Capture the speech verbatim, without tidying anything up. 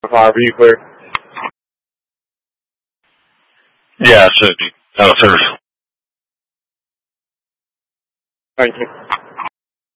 Five, are you clear? Yeah, certainly. Out of service. Thank you.